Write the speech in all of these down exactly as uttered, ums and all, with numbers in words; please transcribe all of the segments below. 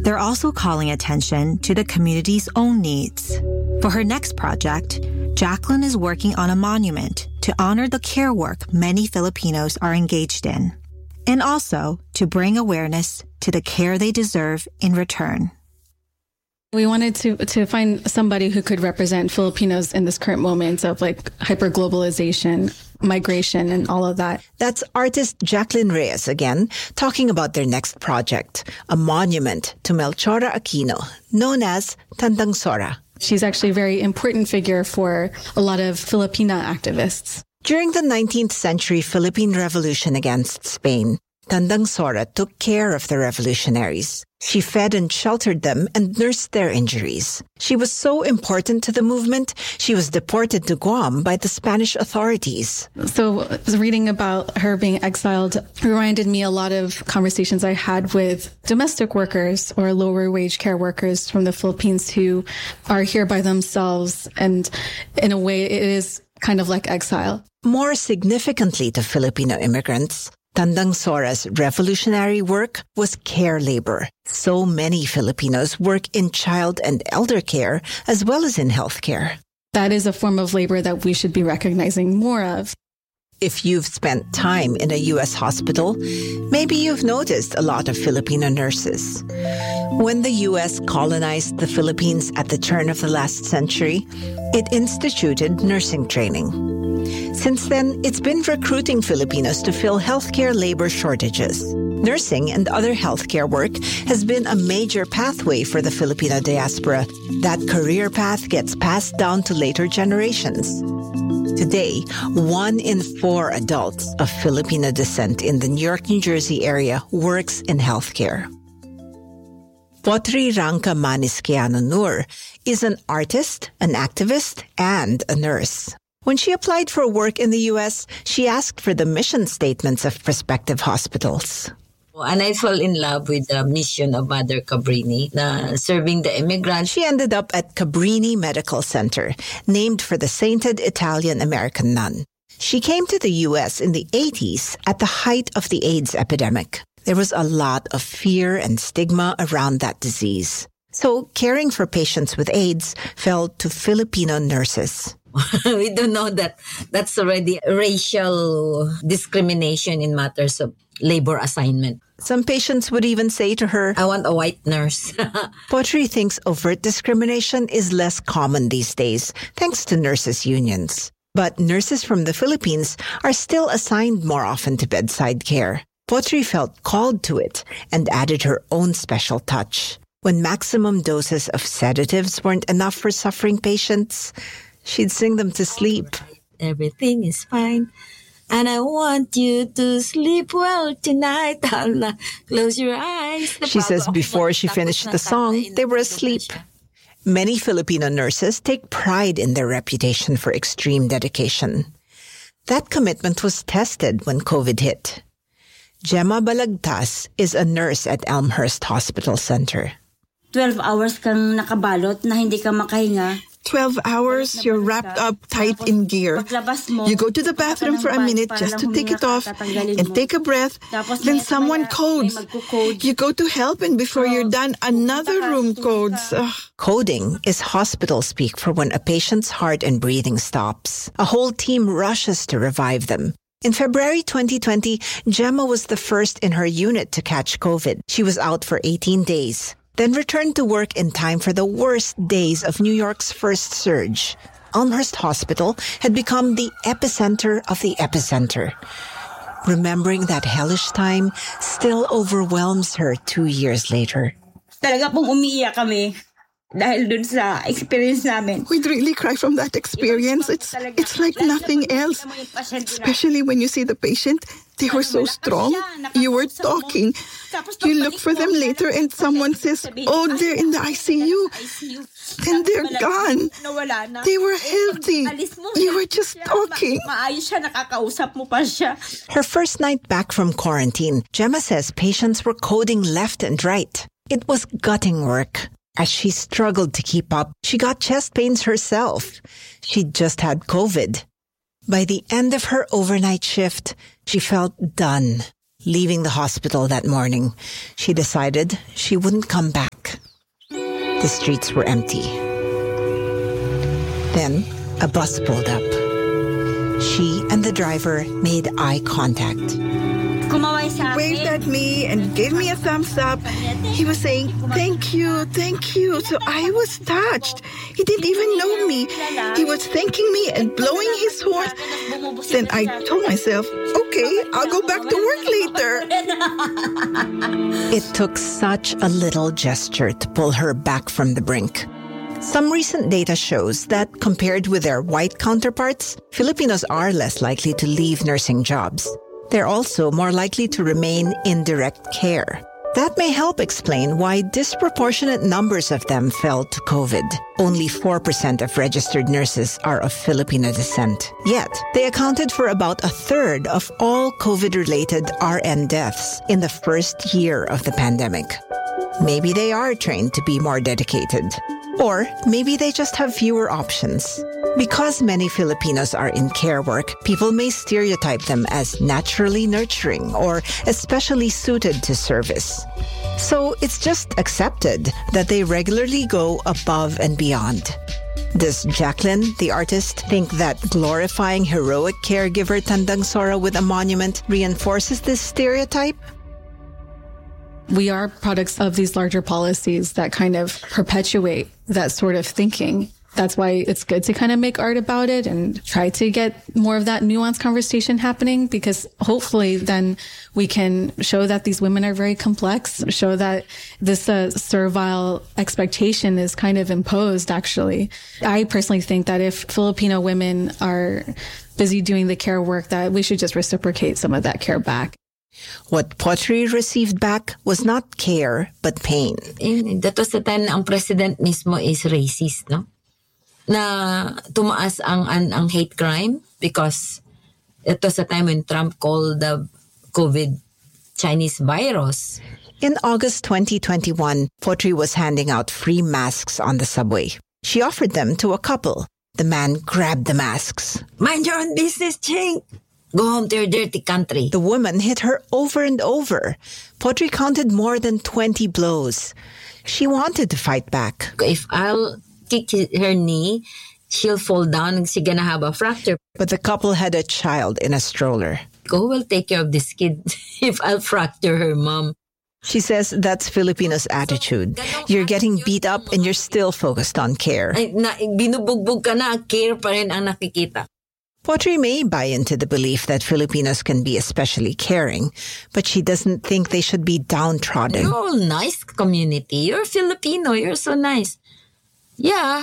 they're also calling attention to the community's own needs. For her next project, Jacqueline is working on a monument to honor the care work many Filipinos are engaged in, and also to bring awareness to the care they deserve in return. We wanted to to find somebody who could represent Filipinos in this current moment of like hyperglobalization, migration, and all of that. That's artist Jacqueline Reyes again, talking about their next project, a monument to Melchora Aquino, known as Tandang Sora. She's actually a very important figure for a lot of Filipina activists. During the nineteenth century Philippine Revolution against Spain, Tandang Sora took care of the revolutionaries. She fed and sheltered them and nursed their injuries. She was so important to the movement, she was deported to Guam by the Spanish authorities. So reading about her being exiled reminded me a lot of conversations I had with domestic workers or lower wage care workers from the Philippines who are here by themselves. And in a way, it is kind of like exile. More significantly to Filipino immigrants, Tandang Sora's revolutionary work was care labor. So many Filipinos work in child and elder care as well as in healthcare. That is a form of labor that we should be recognizing more of. If you've spent time in a U S hospital, maybe you've noticed a lot of Filipino nurses. When the U S colonized the Philippines at the turn of the last century, it instituted nursing training. Since then, it's been recruiting Filipinos to fill healthcare labor shortages. Nursing and other healthcare work has been a major pathway for the Filipino diaspora. That career path gets passed down to later generations. Today, one in four adults of Filipino descent in the New York, New Jersey area works in healthcare. Potri Rangka Maniskeano Nur is an artist, an activist, and a nurse. When she applied for work in the U S, she asked for the mission statements of prospective hospitals. And I fell in love with the mission of Mother Cabrini, na serving the immigrants. She ended up at Cabrini Medical Center, named for the sainted Italian-American nun. She came to the U S in the eighties at the height of the AIDS epidemic. There was a lot of fear and stigma around that disease. So caring for patients with AIDS fell to Filipino nurses. We don't know that that's already racial discrimination in matters of labor assignment. Some patients would even say to her, I want a white nurse. Potri thinks overt discrimination is less common these days, thanks to nurses' unions. But nurses from the Philippines are still assigned more often to bedside care. Potri felt called to it and added her own special touch. When maximum doses of sedatives weren't enough for suffering patients, she'd sing them to sleep. Everything is fine. And I want you to sleep well tonight. Close your eyes. She says before she finished the song, they were asleep. Many Filipino nurses take pride in their reputation for extreme dedication. That commitment was tested when COVID hit. Gemma Balagtas is a nurse at Elmhurst Hospital Center. twelve hours kang nakabalot na hindi ka makahinga. twelve hours, you're wrapped up tight in gear. You go to the bathroom for a minute just to take it off and take a breath. Then someone codes. You go to help, and before you're done, another room codes. Ugh. Coding is hospital speak for when a patient's heart and breathing stops. A whole team rushes to revive them. In February twenty twenty, Gemma was the first in her unit to catch COVID. She was out for eighteen days. Then returned to work in time for the worst days of New York's first surge. Elmhurst Hospital had become the epicenter of the epicenter. Remembering that hellish time still overwhelms her two years later. Talaga pong umiiyak kami dahil dun sa experience namin. We'd really cry from that experience. It's, it's like nothing else. Especially when you see the patient. They were so strong. You were talking. You look for them later and someone says, oh, they're in the I C U. Then they're gone. They were healthy. You were just talking. Her first night back from quarantine, Gemma says patients were coding left and right. It was gutting work. As she struggled to keep up, she got chest pains herself. She'd just had COVID. By the end of her overnight shift, she felt done. Leaving the hospital that morning, she decided she wouldn't come back. The streets were empty. Then, a bus pulled up. She and the driver made eye contact. Waved at me and gave me a thumbs up. He was saying, thank you, thank you. So I was touched. He didn't even know me. He was thanking me and blowing his horn. Then I told myself, okay, I'll go back to work later. It took such a little gesture to pull her back from the brink. Some recent data shows that compared with their white counterparts, Filipinos are less likely to leave nursing jobs. They're also more likely to remain in direct care. That may help explain why disproportionate numbers of them fell to COVID. Only four percent of registered nurses are of Filipino descent. Yet, they accounted for about a third of all COVID-related R N deaths in the first year of the pandemic. Maybe they are trained to be more dedicated. Or maybe they just have fewer options. Because many Filipinos are in care work, people may stereotype them as naturally nurturing or especially suited to service. So it's just accepted that they regularly go above and beyond. Does Jacqueline, the artist, think that glorifying heroic caregiver Tandang Sora with a monument reinforces this stereotype? We are products of these larger policies that kind of perpetuate that sort of thinking. That's why it's good to kind of make art about it and try to get more of that nuanced conversation happening, because hopefully then we can show that these women are very complex, show that this uh, servile expectation is kind of imposed, actually. I personally think that if Filipino women are busy doing the care work, that we should just reciprocate some of that care back. What Potri received back was not care, but pain. In, that was the time na ang president mismo is racist, no? Na tumaas ang, ang, ang hate crime because it was a time when Trump called the COVID Chinese virus. In August twenty twenty-one, Potri was handing out free masks on the subway. She offered them to a couple. The man grabbed the masks. Mind your own business, Ching. Go home to your dirty country. The woman hit her over and over. Potri counted more than twenty blows. She wanted to fight back. If I'll kick her knee, she'll fall down and she's gonna have a fracture. But the couple had a child in a stroller. Who will take care of this kid if I'll fracture her mom? She says that's Filipinos' attitude. You're getting beat up and you're still focused on care. Ay, na, binubugbog ka na, care pa rin ang nakikita. Potri may buy into the belief that Filipinos can be especially caring, but she doesn't think they should be downtrodden. You're all nice community. You're Filipino. You're so nice. Yeah.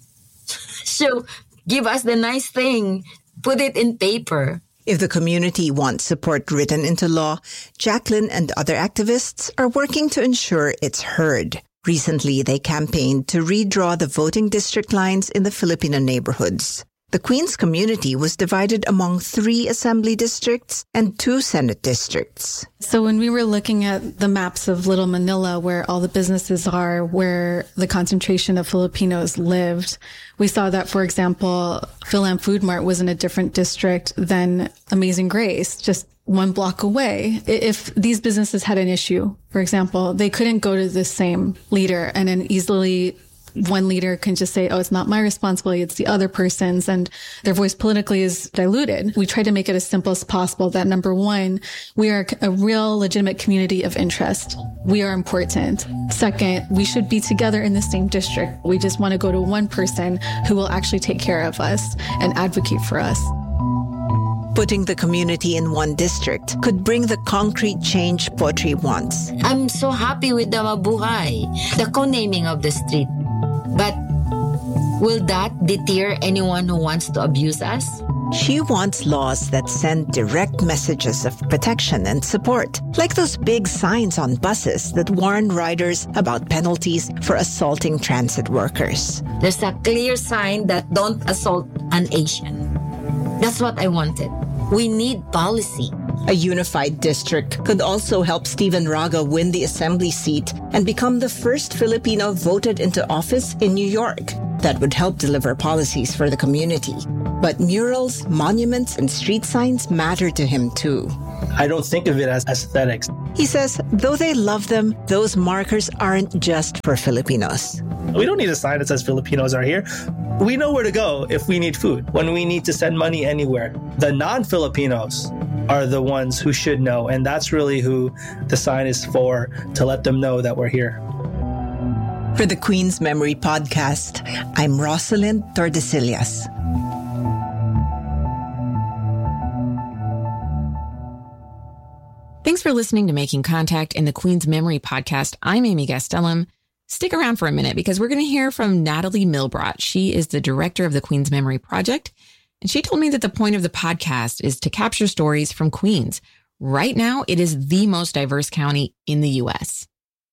So give us the nice thing. Put it in paper. If the community wants support written into law, Jacqueline and other activists are working to ensure it's heard. Recently, they campaigned to redraw the voting district lines in the Filipino neighborhoods. The Queens community was divided among three assembly districts and two Senate districts. So when we were looking at the maps of Little Manila, where all the businesses are, where the concentration of Filipinos lived, we saw that, for example, Philam Food Mart was in a different district than Amazing Grace, just one block away. If these businesses had an issue, for example, they couldn't go to the same leader and then easily one leader can just say, oh, it's not my responsibility, it's the other person's, and their voice politically is diluted. We try to make it as simple as possible that, number one, we are a real legitimate community of interest. We are important. Second, we should be together in the same district. We just want to go to one person who will actually take care of us and advocate for us. Putting the community in one district could bring the concrete change Potri wants. I'm so happy with the Mabuhay, the co-naming of the street. But will that deter anyone who wants to abuse us? She wants laws that send direct messages of protection and support, like those big signs on buses that warn riders about penalties for assaulting transit workers. There's a clear sign that don't assault an Asian. That's what I wanted. We need policy. A unified district could also help Stephen Raga win the assembly seat and become the first Filipino voted into office in New York. That would help deliver policies for the community. But murals, monuments, and street signs matter to him too. I don't think of it as aesthetics. He says, though they love them, those markers aren't just for Filipinos. We don't need a sign that says Filipinos are here. We know where to go if we need food, when we need to send money anywhere. The non-Filipinos are the ones who should know, and that's really who the sign is for, to let them know that we're here. For the Queen's Memory Podcast, I'm Rosalind Tordesillas. Thanks for listening to Making Contact in the Queen's Memory Podcast. I'm Amy Gastelum. Stick around for a minute because we're going to hear from Natalie Milbrot. She is the director of the Queen's Memory Project, and she told me that the point of the podcast is to capture stories from Queens. Right now, it is the most diverse county in the U S.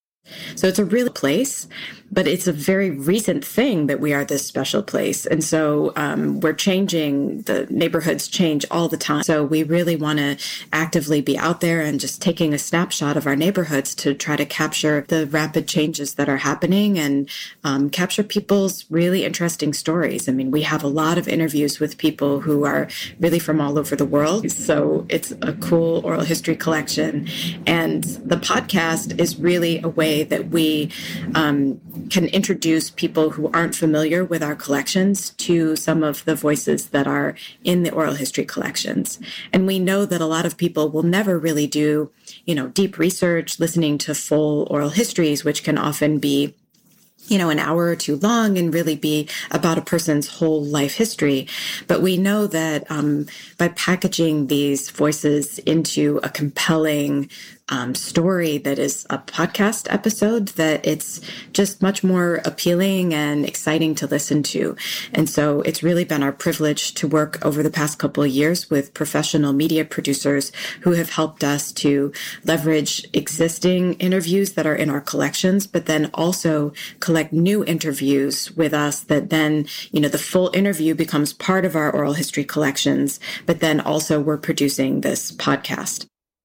So it's a real place, but it's a very recent thing that we are this special place. And so um, we're changing, the neighborhoods change all the time. So we really want to actively be out there and just taking a snapshot of our neighborhoods to try to capture the rapid changes that are happening and um, capture people's really interesting stories. I mean, we have a lot of interviews with people who are really from all over the world. So it's a cool oral history collection. And the podcast is really a way that we um, can introduce people who aren't familiar with our collections to some of the voices that are in the oral history collections. And we know that a lot of people will never really do, you know, deep research, listening to full oral histories, which can often be you know, an hour or two long and really be about a person's whole life history. But we know that um, by packaging these voices into a compelling um, story that is a podcast episode, that it's just much more appealing and exciting to listen to. And so it's really been our privilege to work over the past couple of years with professional media producers who have helped us to leverage existing interviews that are in our collections, but then also collect new interviews with us that then, you know, the full interview becomes part of our oral history collections, but then also we're producing this podcast.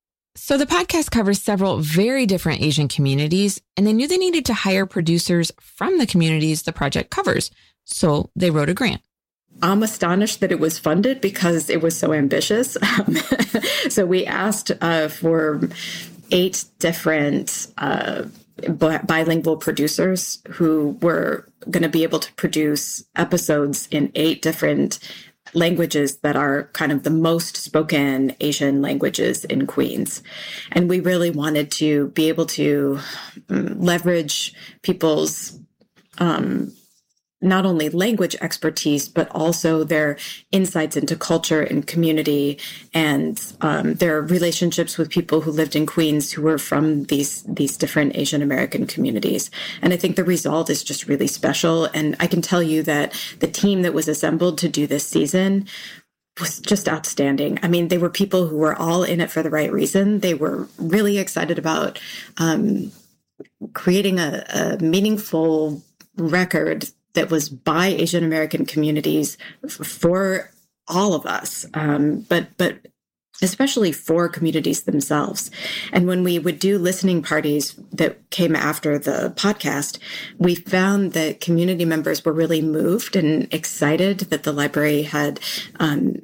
So the podcast covers several very different Asian communities, and they knew they needed to hire producers from the communities the project covers. So they wrote a grant. I'm astonished that it was funded because it was so ambitious. So we asked uh, for eight different uh, bilingual producers who were going to be able to produce episodes in eight different languages that are kind of the most spoken Asian languages in Queens. And we really wanted to be able to um, leverage people's um, not only language expertise, but also their insights into culture and community and um, their relationships with people who lived in Queens who were from these, these different Asian American communities. And I think the result is just really special. And I can tell you that the team that was assembled to do this season was just outstanding. I mean, they were people who were all in it for the right reason. They were really excited about um, creating a, a meaningful record that was by Asian American communities f- for all of us, um, but but especially for communities themselves. And when we would do listening parties that came after the podcast, we found that community members were really moved and excited that the library had um,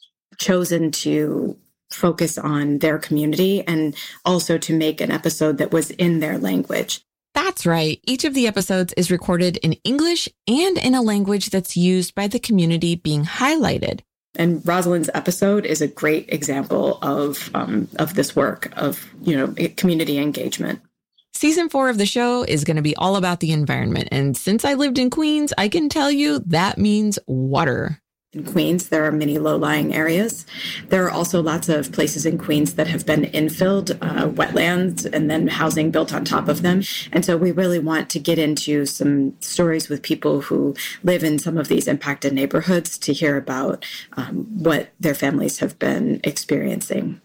chosen to focus on their community and also to make an episode that was in their language. That's right. Each of the episodes is recorded in English and in a language that's used by the community being highlighted. And Rosalind's episode is a great example of um, of this work of, you know, community engagement. Season four of the show is going to be all about the environment. And since I lived in Queens, I can tell you that means water. In Queens, there are many low-lying areas. There are also lots of places in Queens that have been infilled, uh, wetlands, and then housing built on top of them. And so we really want to get into some stories with people who live in some of these impacted neighborhoods to hear about um, what their families have been experiencing.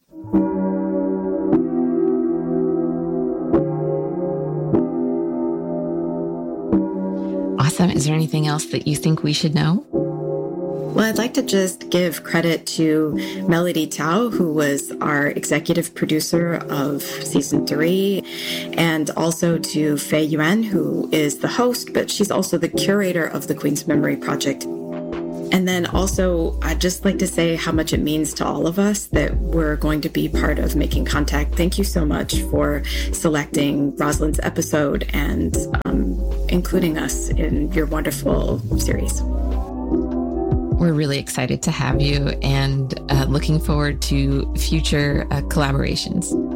Awesome. Is there anything else that you think we should know? Well, I'd like to just give credit to Melody Tao, who was our executive producer of season three, and also to Fei Yuan, who is the host, but she's also the curator of the Queen's Memory Project. And then also, I'd just like to say how much it means to all of us that we're going to be part of Making Contact. Thank you so much for selecting Rosalind's episode and um, including us in your wonderful series. We're really excited to have you and uh, looking forward to future uh, collaborations.